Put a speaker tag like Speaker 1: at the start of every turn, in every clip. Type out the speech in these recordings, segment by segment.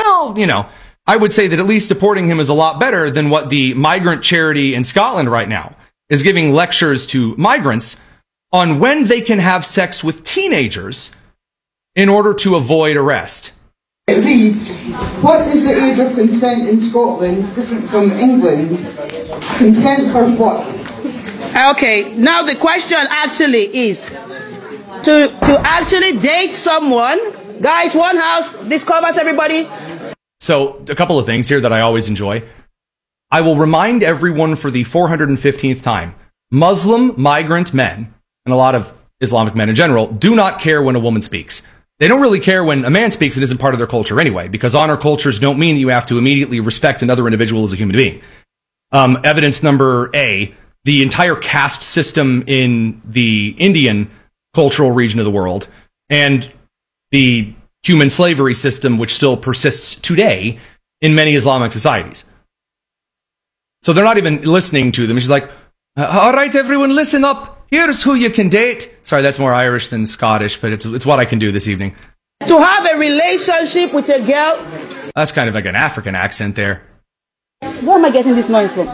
Speaker 1: Well, I would say that at least deporting him is a lot better than what the migrant charity in Scotland right now is giving lectures to migrants on when they can have sex with teenagers in order to avoid arrest.
Speaker 2: It reads, what is the age of consent in Scotland different from England? Consent for what?
Speaker 3: Okay, now the question actually is, to actually date someone, guys, one house, this covers everybody.
Speaker 1: So, a couple of things here that I always enjoy. I will remind everyone for the 415th time, Muslim migrant men, and a lot of Islamic men in general, do not care when a woman speaks. They don't really care when a man speaks. It isn't part of their culture anyway, because honor cultures don't mean that you have to immediately respect another individual as a human being. Evidence number A, the entire caste system in the Indian cultural region of the world, and the human slavery system, which still persists today in many Islamic societies. So they're not even listening to them. She's like, all right, everyone, listen up. Here's who you can date. Sorry, that's more Irish than Scottish, but it's what I can do this evening.
Speaker 3: To have a relationship with a girl.
Speaker 1: That's kind of like an African accent there.
Speaker 3: Where am I getting this noise from?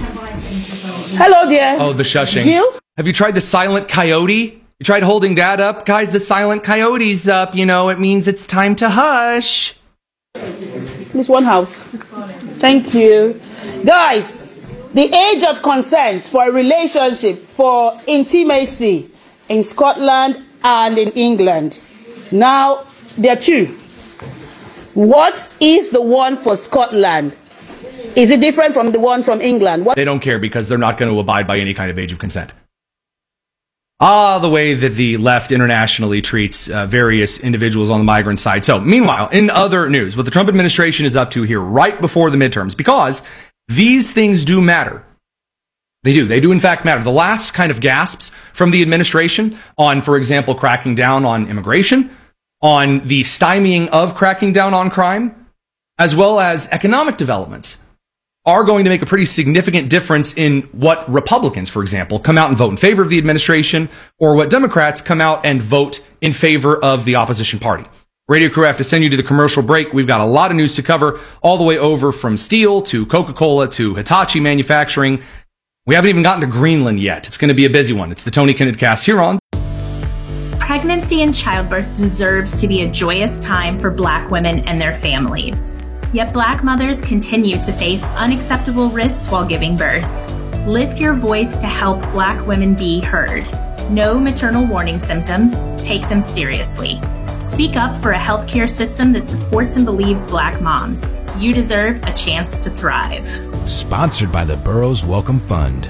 Speaker 3: Hello, dear.
Speaker 1: Oh, the shushing.
Speaker 3: Gil?
Speaker 1: Have you tried the silent coyote? You tried holding Dad up? Guys, the silent coyote's up. It means it's time to hush.
Speaker 3: Miss One House. Thank you. Guys, the age of consent for a relationship, for intimacy in Scotland and in England. Now, there are two. What is the one for Scotland? Is it different from the one from England?
Speaker 1: They don't care because they're not going to abide by any kind of age of consent. The way that the left internationally treats various individuals on the migrant side. So, meanwhile, in other news, what the Trump administration is up to here right before the midterms, because these things do matter. They do in fact matter. The last kind of gasps from the administration on, for example, cracking down on immigration, on the stymieing of cracking down on crime, as well as economic developments, are going to make a pretty significant difference in what Republicans, for example, come out and vote in favor of the administration, or what Democrats come out and vote in favor of the opposition party. Radio crew, I have to send you to the commercial break. We've got a lot of news to cover, all the way over from steel to Coca-Cola to Hitachi manufacturing. We haven't even gotten to Greenland yet. It's going to be a busy one. It's the Tony Kinnett Cast here on.
Speaker 4: Pregnancy and childbirth deserves to be a joyous time for Black women and their families. Yet Black mothers continue to face unacceptable risks while giving birth. Lift your voice to help Black women be heard. Know maternal warning symptoms. Take them seriously. Speak up for a healthcare system that supports and believes Black moms. You deserve a chance to thrive.
Speaker 5: Sponsored by the Burroughs Welcome Fund.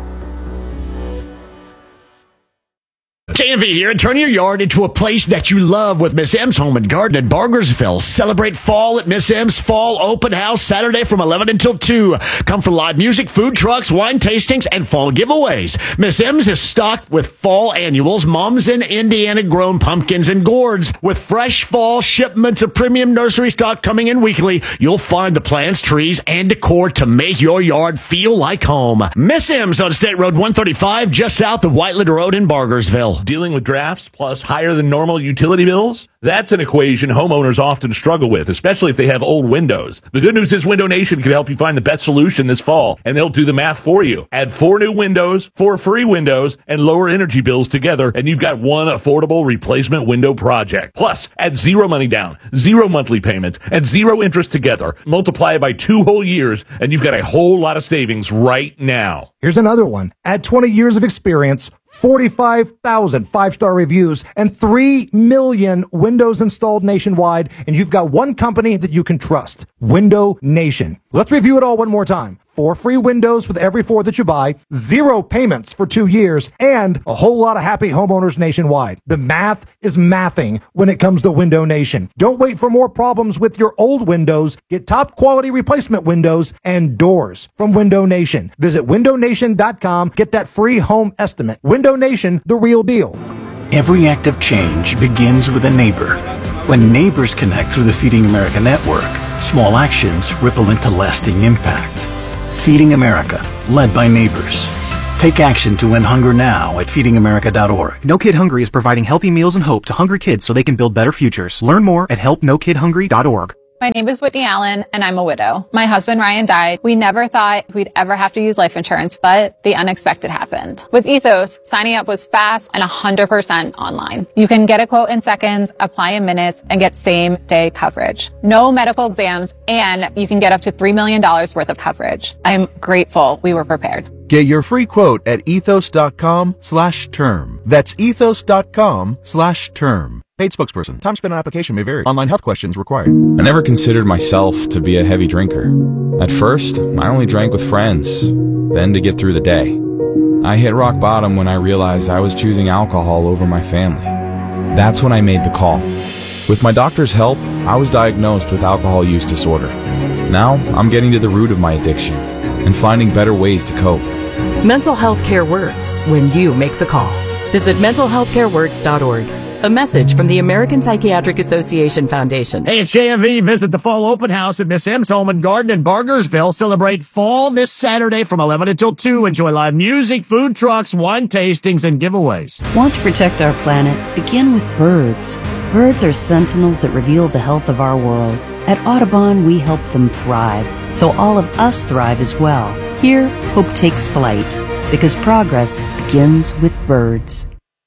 Speaker 6: JMV here, and turn your yard into a place that you love with Miss M's Home and Garden in Bargersville. Celebrate fall at Miss M's Fall Open House Saturday from 11 until 2. Come for live music, food trucks, wine tastings, and fall giveaways. Miss M's is stocked with fall annuals, mums and Indiana-grown pumpkins and gourds. With fresh fall shipments of premium nursery stock coming in weekly, you'll find the plants, trees, and decor to make your yard feel like home. Miss M's on State Road 135, just south of Whiteland Road in Bargersville.
Speaker 7: Dealing with drafts plus higher than normal utility bills? That's an equation homeowners often struggle with, especially if they have old windows. The good news is Window Nation can help you find the best solution this fall, and they'll do the math for you. Add 4 new windows, 4 free windows, and lower energy bills together, and you've got one affordable replacement window project. Plus, add 0 money down, 0 monthly payments, and 0 interest together. Multiply it by 2 whole years, and you've got a whole lot of savings right now.
Speaker 8: Here's another one. Add 20 years of experience, 45,000 5-star reviews, and 3 million windows installed nationwide, and you've got one company that you can trust, Window Nation. Let's review it all one more time. 4 free windows with every 4 that you buy, 0 payments for 2 years, and a whole lot of happy homeowners nationwide. The math is mathing when it comes to Window Nation. Don't wait for more problems with your old windows. Get top quality replacement windows and doors from Window Nation. Visit windownation.com. Get that free home estimate. Window Nation, the real deal.
Speaker 9: Every act of change begins with a neighbor. When neighbors connect through the Feeding America network, small actions ripple into lasting impact. Feeding America, led by neighbors. Take action to end hunger now at feedingamerica.org.
Speaker 10: No Kid Hungry is providing healthy meals and hope to hungry kids so they can build better futures. Learn more at helpnokidhungry.org. My name is Whitney Allen, and I'm a widow. My husband, Ryan, died. We never thought we'd ever have to use life insurance, but the unexpected happened. With Ethos, signing up was fast and 100% online. You can get a quote in seconds, apply in minutes, and get same-day coverage. No medical exams, and you can get up to $3 million worth of coverage. I'm grateful we were prepared.
Speaker 11: Get your free quote at ethos.com/term. That's ethos.com/term. Paid spokesperson. Time spent on application may vary. Online health questions required.
Speaker 12: I never considered myself to be a heavy drinker. At first, I only drank with friends, then to get through the day. I hit rock bottom when I realized I was choosing alcohol over my family. That's when I made the call. With my doctor's help, I was diagnosed with alcohol use disorder. Now, I'm getting to the root of my addiction and finding better ways to cope.
Speaker 13: Mental health care works when you make the call. Visit mentalhealthcareworks.org. A message from the American Psychiatric Association Foundation.
Speaker 6: Hey, it's JMV. Visit the fall open house at Miss M's Home and Garden in Bargersville. Celebrate fall this Saturday from 11 until 2. Enjoy live music, food trucks, wine tastings, and giveaways.
Speaker 14: Want to protect our planet? Begin with birds. Birds are sentinels that reveal the health of our world. At Audubon, we help them thrive, so all of us thrive as well. Here, hope takes flight, because progress begins with birds.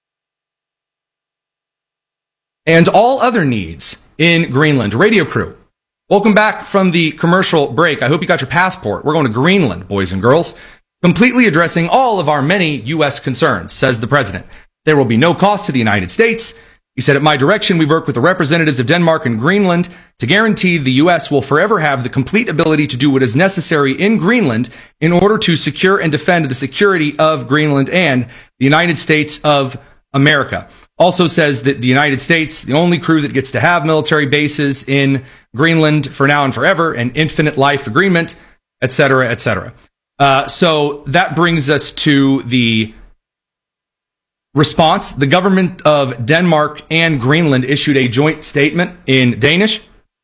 Speaker 1: And all other needs in Greenland. Radio crew, welcome back from the commercial break. I hope you got your passport. We're going to Greenland, boys and girls, completely addressing all of our many U.S. concerns, says the president. There will be no cost to the United States. He said, at my direction, we've worked with the representatives of Denmark and Greenland to guarantee the U.S. will forever have the complete ability to do what is necessary in Greenland in order to secure and defend the security of Greenland and the United States of America. Also says that the United States, the only crew that gets to have military bases in Greenland for now and forever, an infinite life agreement, etc., etc. So that brings us to the response. The government of Denmark and Greenland issued a joint statement in Danish,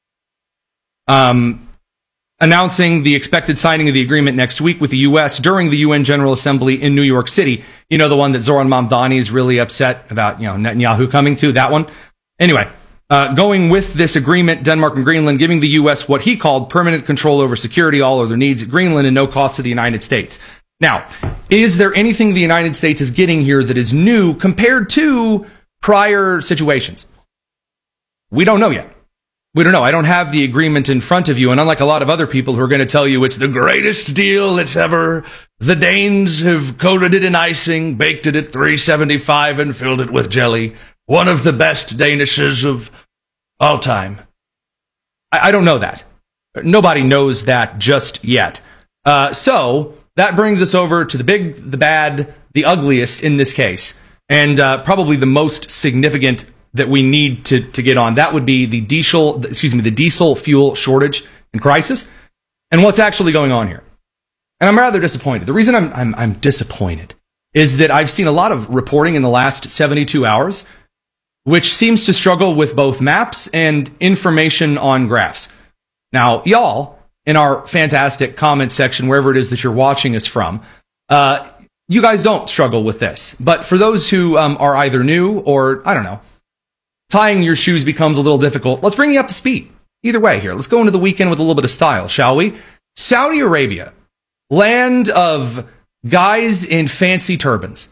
Speaker 1: announcing the expected signing of the agreement next week with the U.S. during the UN General Assembly in New York City. You know, the one that Zoran Mamdani is really upset about, Netanyahu coming to, that one. Anyway, going with this agreement, Denmark and Greenland giving the U.S. what he called permanent control over security, all other needs at Greenland, and no cost to the United States. Now, is there anything the United States is getting here that is new compared to prior situations? We don't know yet. We don't know. I don't have the agreement in front of you, and unlike a lot of other people who are going to tell you it's the greatest deal that's ever, the Danes have coated it in icing, baked it at 375, and filled it with jelly. One of the best Danishes of all time. I don't know that. Nobody knows that just yet. So that brings us over to the big, the bad, the ugliest in this case, and probably the most significant that we need to get on. That would be the diesel fuel shortage and crisis, and what's actually going on here. And I'm rather disappointed. The reason I'm disappointed is that I've seen a lot of reporting in the last 72 hours, which seems to struggle with both maps and information on graphs. Now, y'all, in our fantastic comment section, wherever it is that you're watching us from, you guys don't struggle with this. But for those who are either new or, I don't know, tying your shoes becomes a little difficult, let's bring you up to speed. Either way here, let's go into the weekend with a little bit of style, shall we? Saudi Arabia, land of guys in fancy turbans.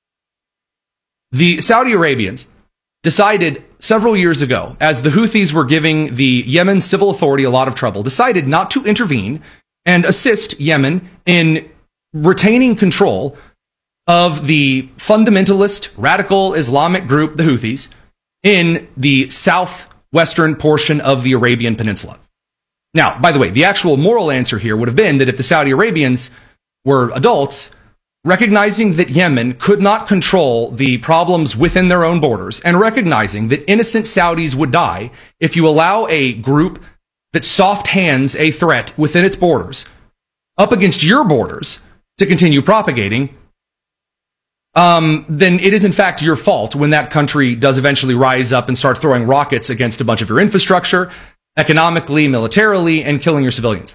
Speaker 1: The Saudi Arabians decided several years ago, as the Houthis were giving the Yemen civil authority a lot of trouble, decided not to intervene and assist Yemen in retaining control of the fundamentalist radical Islamic group, the Houthis, in the southwestern portion of the Arabian Peninsula. Now, by the way, the actual moral answer here would have been that if the Saudi Arabians were adults, recognizing that Yemen could not control the problems within their own borders, and recognizing that innocent Saudis would die if you allow a group that soft hands a threat within its borders up against your borders to continue propagating, then it is in fact your fault when that country does eventually rise up and start throwing rockets against a bunch of your infrastructure, economically, militarily, and killing your civilians.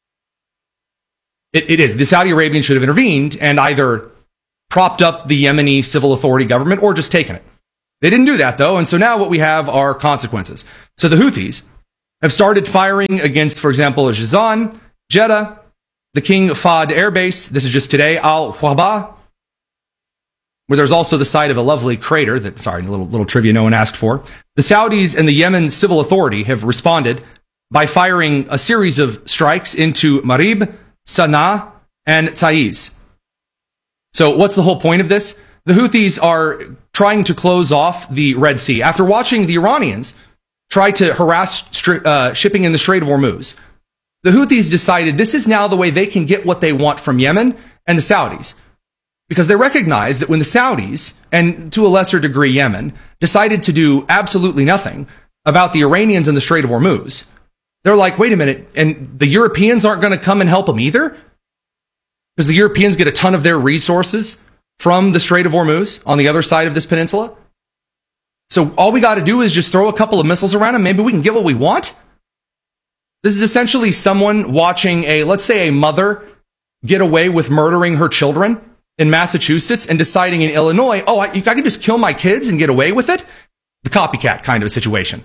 Speaker 1: It is. The Saudi Arabians should have intervened and either propped up the Yemeni civil authority government or just taken it. They didn't do that, though, and so now what we have are consequences. So the Houthis have started firing against, for example, Jazan, Jeddah, the King Fahd Air Base. This is just today, Al-Wahba, where there's also the site of a lovely crater that, sorry, a little trivia no one asked for. The Saudis and the Yemen Civil Authority have responded by firing a series of strikes into Marib, Sana'a, and Taiz. So what's the whole point of this? The Houthis are trying to close off the Red Sea after watching the Iranians try to harass shipping in the Strait of Hormuz. The Houthis decided this is now the way they can get what they want from Yemen and the Saudis, because they recognize that when the Saudis, and to a lesser degree Yemen, decided to do absolutely nothing about the Iranians in the Strait of Hormuz, they're like, wait a minute, and the Europeans aren't going to come and help them either? Because the Europeans get a ton of their resources from the Strait of Hormuz on the other side of this peninsula. So all we got to do is just throw a couple of missiles around and maybe we can get what we want? This is essentially someone watching let's say a mother get away with murdering her children in Massachusetts and deciding in Illinois, oh, I can just kill my kids and get away with it? The copycat kind of a situation.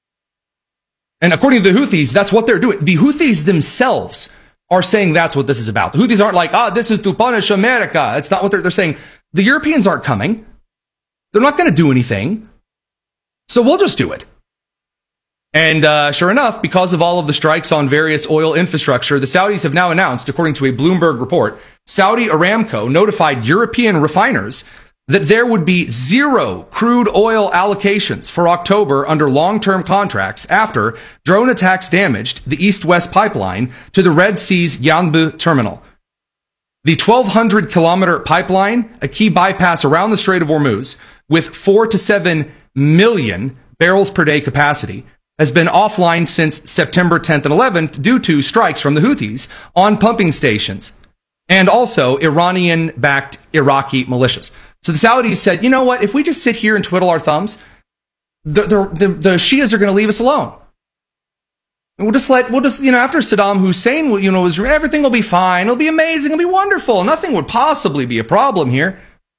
Speaker 1: And according to the Houthis, that's what they're doing. The Houthis themselves are saying that's what this is about. The Houthis aren't like, this is to punish America. It's not what they're saying. The Europeans aren't coming. They're not going to do anything. So we'll just do it. And sure enough, because of all of the strikes on various oil infrastructure, the Saudis have now announced, according to a Bloomberg report, Saudi Aramco notified European refiners that there would be 0 crude oil allocations for October under long-term contracts after drone attacks damaged the East-West pipeline to the Red Sea's Yanbu terminal. The 1,200-kilometer pipeline, a key bypass around the Strait of Hormuz, with 4 to 7 million barrels per day capacity, has been offline since September 10th and 11th due to strikes from the Houthis on pumping stations and also Iranian-backed Iraqi militias. So the Saudis said, you know what, if we just sit here and twiddle our thumbs, the Shias are going to leave us alone. We'll just, after Saddam Hussein, everything will be fine. It'll be amazing. It'll be wonderful. Nothing would possibly be a problem here.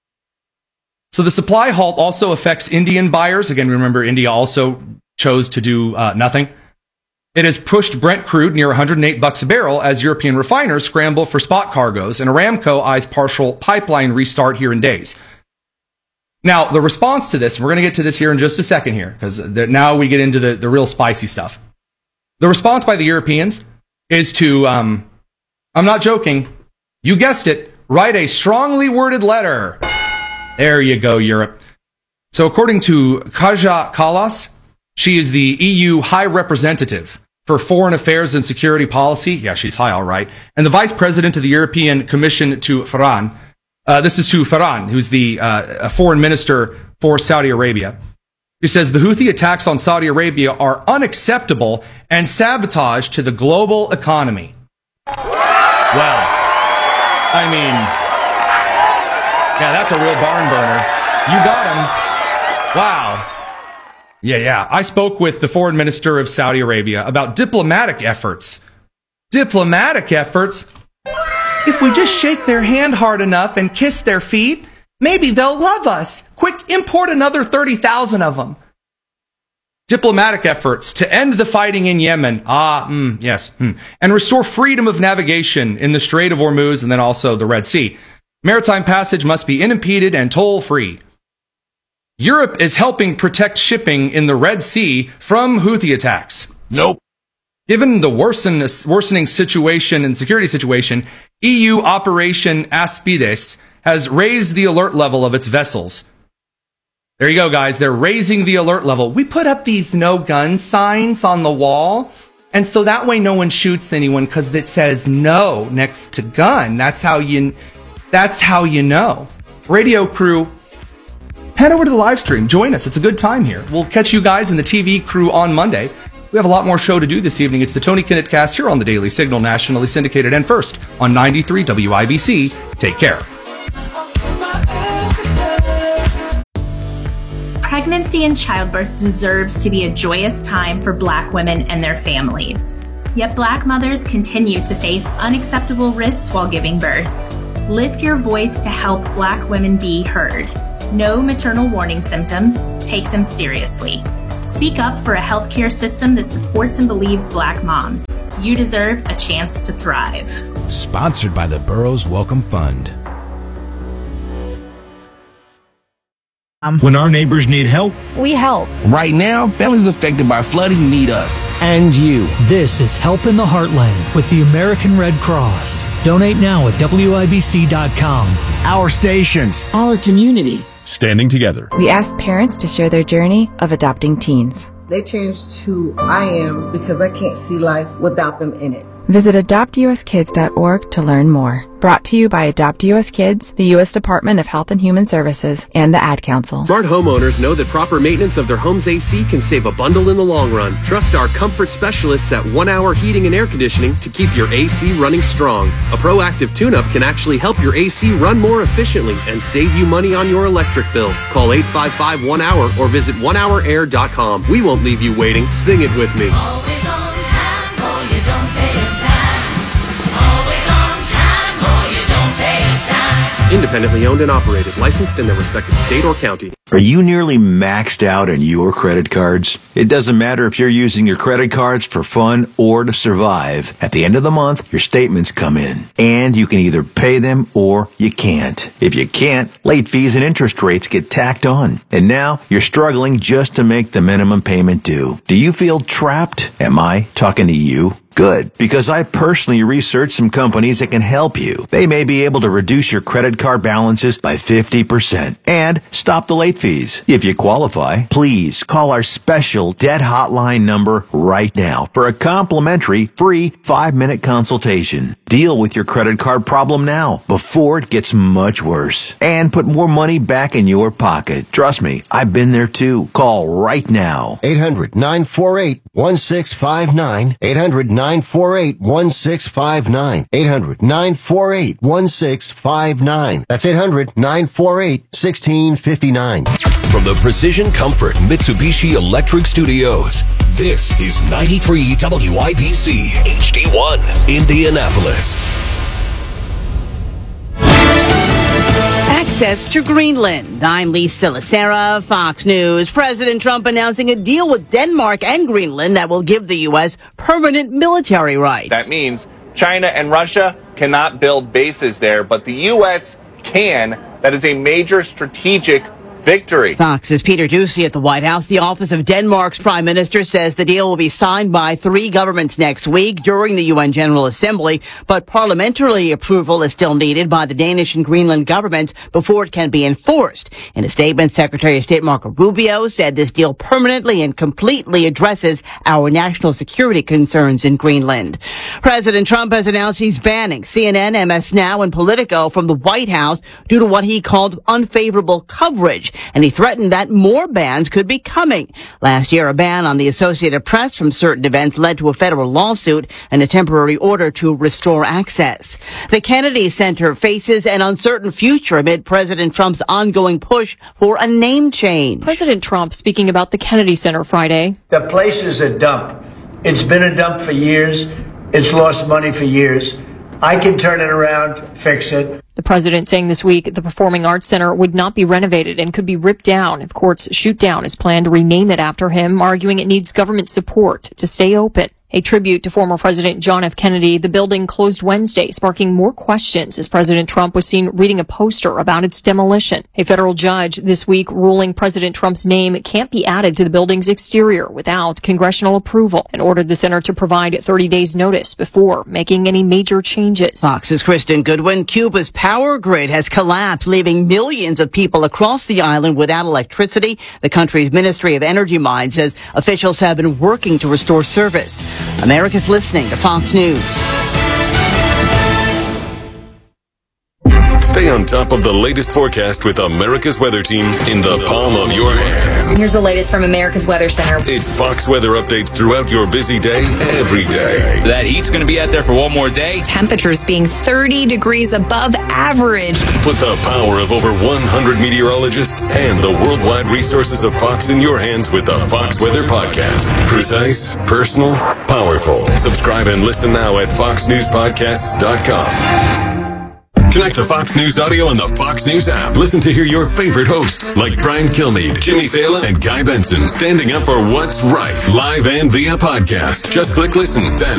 Speaker 1: So the supply halt also affects Indian buyers. Again, remember, India also chose to do nothing. It has pushed Brent crude near $108 a barrel as European refiners scramble for spot cargoes, and Aramco eyes partial pipeline restart here in days. Now, the response to this, and we're going to get to this here in just a second here, because now we get into the real spicy stuff. The response by the Europeans is to, I'm not joking, you guessed it, write a strongly worded letter. There you go, Europe. So according to Kaja Kallas, she is the EU High Representative for Foreign Affairs and Security Policy. Yeah, she's high, all right. And the Vice President of the European Commission to Farhan. This is to Farhan, who's the Foreign Minister for Saudi Arabia. He says the Houthi attacks on Saudi Arabia are unacceptable and sabotage to the global economy. Well, I mean, yeah, that's a real barn burner. You got him. Wow. Yeah. I spoke with the Foreign Minister of Saudi Arabia about diplomatic efforts. Diplomatic efforts? If we just shake their hand hard enough and kiss their feet, maybe they'll love us. Quick, import another 30,000 of them. Diplomatic efforts to end the fighting in Yemen. Yes. And restore freedom of navigation in the Strait of Hormuz and then also the Red Sea. Maritime passage must be unimpeded and toll-free. Europe is helping protect shipping in the Red Sea from Houthi attacks. Nope. Given the worsening situation and security situation, EU Operation Aspides has raised the alert level of its vessels. There you go, guys. They're raising the alert level. We put up these no gun signs on the wall, and so that way no one shoots anyone because it says no next to gun. That's how you know. Radio crew, head over to the live stream. Join us. It's a good time here. We'll catch you guys in the TV crew on Monday. We have a lot more show to do this evening. It's the Tony Kinnett Cast here on the Daily Signal, nationally syndicated and first on 93 WIBC. Take care.
Speaker 4: Pregnancy and childbirth deserves to be a joyous time for Black women and their families. Yet Black mothers continue to face unacceptable risks while giving birth. Lift your voice to help Black women be heard. Know maternal warning symptoms. Take them seriously. Speak up for a healthcare system that supports and believes Black moms. You deserve a chance to thrive.
Speaker 5: Sponsored by the Burroughs Welcome Fund.
Speaker 6: When our neighbors need help,
Speaker 15: we help.
Speaker 16: Right now, families affected by flooding need us.
Speaker 6: And you.
Speaker 17: This is Help in the Heartland with the American Red Cross. Donate now at WIBC.com.
Speaker 6: Our stations.
Speaker 18: Our community.
Speaker 19: Standing together.
Speaker 20: We asked parents to share their journey of adopting teens.
Speaker 21: They changed who I am because I can't see life without them in it.
Speaker 20: Visit adoptuskids.org to learn more. Brought to you by Adopt US Kids, the U.S. Department of Health and Human Services, and the Ad Council.
Speaker 22: Smart homeowners know that proper maintenance of their home's AC can save a bundle in the long run. Trust our comfort specialists at 1 Hour Heating and Air Conditioning to keep your AC running strong. A proactive tune-up can actually help your AC run more efficiently and save you money on your electric bill. Call 855-1-HOUR or visit onehourair.com. We won't leave you waiting. Sing it with me.
Speaker 23: Always on time, or you don't pay a dime. Always on time, or you don't pay a dime.
Speaker 22: Independently owned and operated, licensed in their respective state or county.
Speaker 24: Are you nearly maxed out on your credit cards? It doesn't matter if you're using your credit cards for fun or to survive. At the end of the month, your statements come in, and you can either pay them or you can't. If you can't, late fees and interest rates get tacked on. And now you're struggling just to make the minimum payment due. Do you feel trapped? Am I talking to you? Good, because I personally researched some companies that can help you. They may be able to reduce your credit card balances by 50% and stop the late fees. If you qualify, please call our special debt hotline number right now for a complimentary free 5-minute consultation. Deal with your credit card problem now before it gets much worse and put more money back in your pocket. Trust me, I've been there too. Call right now.
Speaker 25: 800-948-1659. 800-948-1659. 800-948-1659. That's 800-948-1659.
Speaker 26: From the Precision Comfort Mitsubishi Electric Studios, this is 93 WIBC HD1, Indianapolis.
Speaker 27: Access to Greenland. I'm Lisa Lacera, Fox News. President Trump announcing a deal with Denmark and Greenland that will give the U.S. permanent military rights.
Speaker 28: That means China and Russia cannot build bases there, but the U.S. can. That is a major strategic victory.
Speaker 27: Fox's Peter Doocy at the White House. The office of Denmark's prime minister says the deal will be signed by 3 governments next week during the UN General Assembly, but parliamentary approval is still needed by the Danish and Greenland governments before it can be enforced. In a statement, Secretary of State Marco Rubio said this deal permanently and completely addresses our national security concerns in Greenland. President Trump has announced he's banning CNN, MS Now, and Politico from the White House due to what he called unfavorable coverage. And he threatened that more bans could be coming. Last year, a ban on the Associated Press from certain events led to a federal lawsuit and a temporary order to restore access. The Kennedy Center faces an uncertain future amid President Trump's ongoing push for a name change.
Speaker 29: President Trump speaking about the Kennedy Center Friday.
Speaker 30: The place is a dump. It's been a dump for years. It's lost money for years. I can turn it around, fix it.
Speaker 29: The president saying this week the Performing Arts Center would not be renovated and could be ripped down if courts shoot down his plan to rename it after him, arguing it needs government support to stay open. A tribute to former President John F. Kennedy, the building closed Wednesday, sparking more questions as President Trump was seen reading a poster about its demolition. A federal judge this week ruling President Trump's name can't be added to the building's exterior without congressional approval and ordered the center to provide 30 days notice before making any major changes.
Speaker 27: Fox's Kristen Goodwin. Cuba's power grid has collapsed, leaving millions of people across the island without electricity. The country's Ministry of Energy Mines says officials have been working to restore service. America's listening to Fox News.
Speaker 26: Stay on top of the latest forecast with America's Weather Team in the palm of your hands.
Speaker 31: Here's the latest from America's Weather Center.
Speaker 26: It's Fox weather updates throughout your busy day, every day.
Speaker 32: That heat's going to be out there for one more day.
Speaker 31: Temperatures being 30 degrees above average.
Speaker 26: Put the power of over 100 meteorologists and the worldwide resources of Fox in your hands with the Fox Weather Podcast. Precise, personal, powerful. Subscribe and listen now at foxnewspodcasts.com. Connect to Fox News Audio on the Fox News app. Listen to hear your favorite hosts like Brian Kilmeade, Jimmy Fallon, and Guy Benson standing up for what's right, live and via podcast. Just click listen, then